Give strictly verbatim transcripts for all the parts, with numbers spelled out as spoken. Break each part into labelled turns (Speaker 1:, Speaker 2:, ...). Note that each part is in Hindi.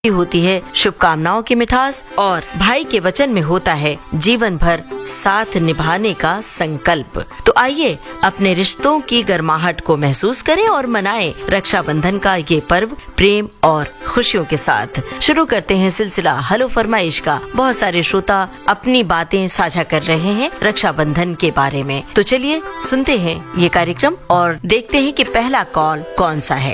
Speaker 1: होती है शुभकामनाओं की मिठास और भाई के वचन में होता है जीवन भर साथ निभाने का संकल्प। तो आइए अपने रिश्तों की गर्माहट को महसूस करें और मनाएं रक्षाबंधन का ये पर्व प्रेम और खुशियों के साथ। शुरू करते हैं सिलसिला हेलो फरमाइश का। बहुत सारे श्रोता अपनी बातें साझा कर रहे हैं रक्षाबंधन के बारे में, तो चलिए सुनते हैं ये कार्यक्रम और देखते हैं कि पहला कॉल कौन सा है।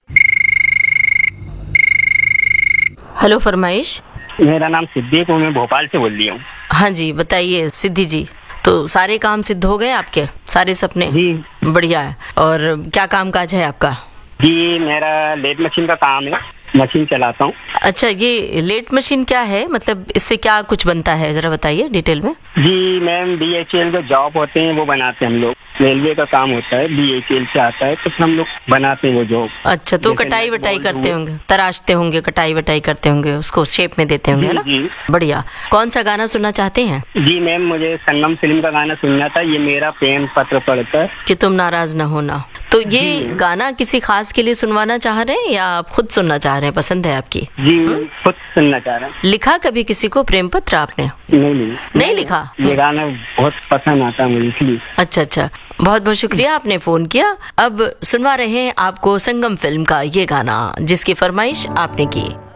Speaker 1: हेलो फरमाइश।
Speaker 2: मेरा नाम सिद्दीक हूँ, मैं भोपाल से बोल रही हूँ।
Speaker 1: हाँ जी बताइए सिद्धि जी। तो सारे काम सिद्ध हो गए आपके, सारे सपने?
Speaker 2: जी
Speaker 1: बढ़िया है। और क्या काम काज है आपका?
Speaker 2: जी मेरा लेट मशीन का काम है, मशीन चलाता हूँ।
Speaker 1: अच्छा, ये लेट मशीन क्या है, मतलब इससे क्या कुछ बनता है, जरा बताइए डिटेल में।
Speaker 2: जी मैम, बी एच एल के जॉब होते हैं वो बनाते हैं हम लोग। रेलवे का काम होता है, बी एच एल से आता है तो हम लोग बनाते हैं वो जॉब।
Speaker 1: अच्छा, तो कटाई वटाई करते होंगे, तराशते होंगे, कटाई वटाई करते होंगे, उसको शेप में देते होंगे, है ना? बढ़िया। कौन सा गाना सुनना चाहते हैं?
Speaker 2: जी मैम, मुझे संगम फिल्म का गाना सुनना था, ये मेरा प्रेम पत्र पढ़कर
Speaker 1: कि तुम नाराज न होना। तो ये गाना किसी खास के लिए सुनवाना चाह रहे हैं या आप खुद सुनना चाह रहे हैं? पसंद है आपकी?
Speaker 2: जी खुद सुनना चाह रहा हूँ।
Speaker 1: लिखा कभी किसी को प्रेम पत्र आपने?
Speaker 2: नहीं नहीं
Speaker 1: नहीं लिखा।
Speaker 2: ये गाना बहुत पसंद आता है मुझे, इसलिए।
Speaker 1: अच्छा अच्छा, बहुत बहुत शुक्रिया आपने फोन किया। अब सुनवा रहे हैं आपको संगम फिल्म का ये गाना जिसकी फरमाइश आपने की।